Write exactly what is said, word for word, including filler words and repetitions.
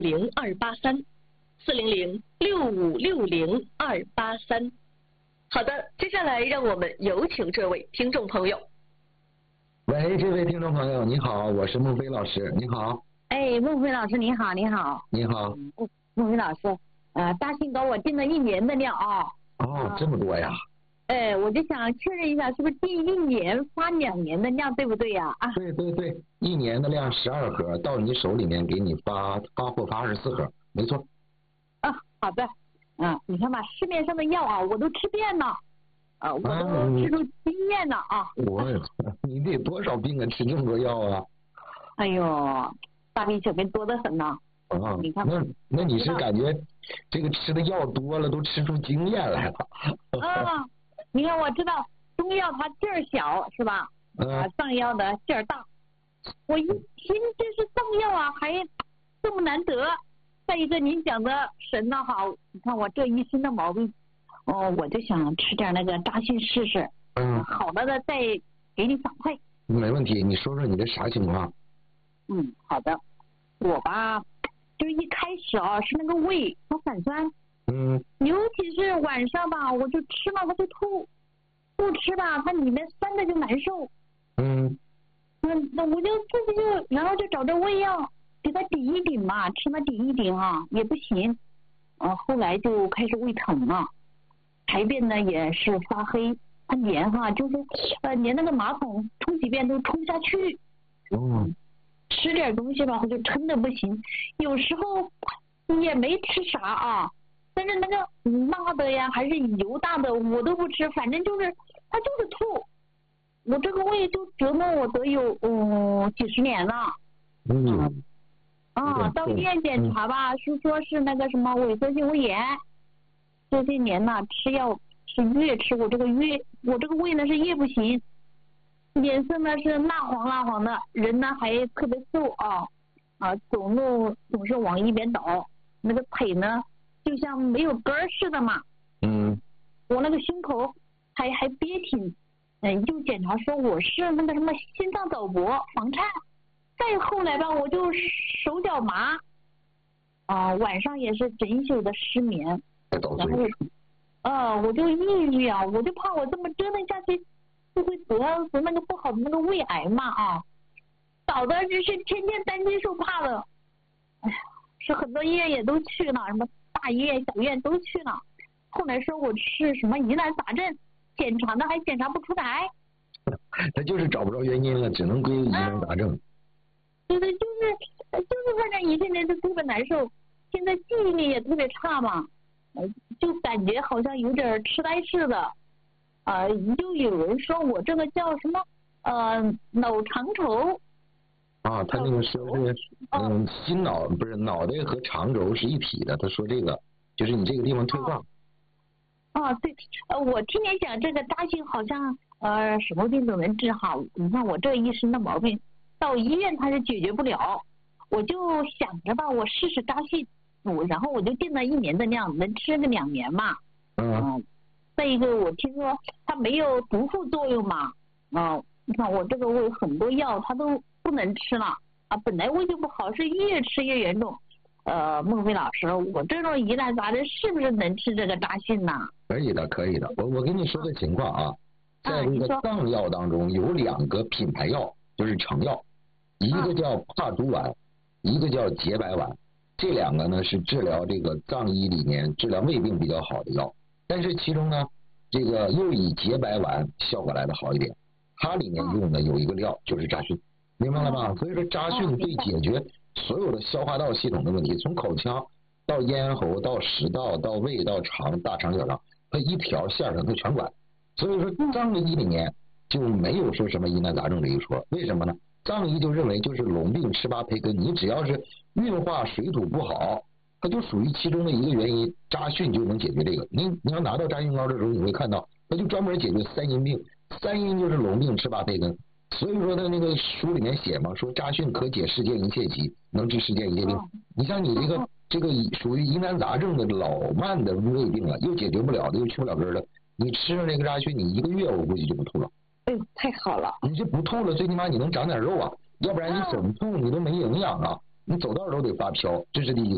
零二八三，四零零六五六零二八三。好的，接下来让我们有请这位听众朋友。 喂，这位听众朋友，你好，我是孟非老师，你好。 哎，孟非老师，你好，你好。 你好。 嗯，孟非老师，呃，大信狗我订了一年的量啊。 哦，这么多呀。 哎，我就想确认一下，是不是订一年发两年的量，对不对呀？啊， 对对对，一年的量十二盒，到你手里面给你发发货发二十四盒，没错。 啊，好的。嗯，你看吧，市面上的药啊，我都吃遍了，啊，我都吃出经验了啊。 我，你得多少病啊？吃这么多药啊？ 哎呦，大病小病多得很呢。 啊， 你看， 那那你是感觉这个吃的药多了，都吃出经验来了？ 啊，你看我知道中药它劲儿小是吧？啊，上药的劲儿大。我一听这是上药啊，还这么难得。再一个，您讲的神的好，你看我这一身的毛病，哦，我就想吃点那个扎信试试。 嗯， 好了的再给你反馈。 没问题，你说说你的啥情况？ 嗯，好的，我吧，就是一开始啊是那个胃它反酸， 嗯， 尤其是晚上吧，我就吃了它就吐，不吃吧它里面酸的就难受。 嗯， 那那我就自己就然后就找着胃药。给它顶一顶嘛，吃了顶一顶啊，也不行，呃，后来就开始胃疼了，排便呢也是发黑，它连哈就是呃连那个马桶冲几遍都冲不下去， 嗯， 吃点东西吧，它就撑的不行，有时候也没吃啥啊，但是那个辣的呀还是油大的我都不吃，反正就是它就是吐，我这个胃就折磨我得有嗯几十年了。 嗯。 啊，到医院检查吧，是说是那个什么萎缩性胃炎。这些年呢，吃药是越吃我这个越我这个胃呢是越不行，脸色呢是蜡黄蜡黄的，人呢还特别瘦啊啊，走路总是往一边倒，那个腿呢就像没有根儿似的嘛。 嗯。 我那个胸口还还憋挺，嗯，就检查说我是那个什么心脏早搏房颤。再后来吧，我就手脚麻，啊、呃，晚上也是整宿的失眠，然后，呃，我就抑郁啊，我就怕我这么折腾下去，就会得得那个不好的那个胃癌嘛啊，搞得就是天天担惊受怕的，哎呀，是很多医院也都去了，什么大医院、小医院都去了，后来说我是什么疑难杂症，检查呢还检查不出来， 他就是找不着原因了，只能归疑难杂症。 对对，就是就是反正一天天就特别难受，现在记忆力也特别差嘛，呃，就感觉好像有点痴呆似的，啊、呃，就有人说我这个叫什么呃脑肠轴。 啊，他那个说是嗯心脑不是脑袋和肠轴是一体的，他说这个就是你这个地方退化。 啊，对，呃，我听人讲这个扎信好像呃什么病都能治好，你看我这一身的毛病。到医院他是解决不了，我就想着吧，我试试扎信，我然后我就定了一年的量，能吃个两年嘛。嗯。再一个，我听说它没有毒副作用嘛，嗯，你看我这个胃很多药它都不能吃了啊，本来胃就不好，是越吃越严重。呃，孟非老师，我这种疑难杂症是不是能吃这个扎信呢？ 可以的，可以的。我我跟你说个情况啊，在这个藏药当中有两个品牌药，就是成药。一个叫帕珠丸，一个叫洁白丸，这两个呢是治疗这个藏医里面治疗胃病比较好的药，但是其中呢，这个又以洁白丸效果来的好一点，它里面用的有一个料就是扎讯，明白了吧？所以说扎讯对解决所有的消化道系统的问题，从口腔到咽喉到食道到胃到肠大肠小肠，它一条线上它全管，所以说藏医里面就没有说什么疑难杂症这一说，为什么呢？藏医就认为就是龙病吃八培根，你只要是运化水土不好，它就属于其中的一个原因，扎讯就能解决这个。你你要拿到扎讯膏的时候，你会看到它就专门解决三阴病，三阴就是龙病吃八培根。所以说他那个书里面写嘛，说扎讯可解世间一切疾，能治世间一切病。你像你这个这个属于疑难杂症的老慢的胃病了，又解决不了的，又去不了根了，你吃上这个扎讯，你一个月我估计就不吐了。 哎呦，太好了！ 你这不吐了，最起码你能长点肉啊，要不然你怎么吐你都没营养啊，你走道都得发飘，这是第一个。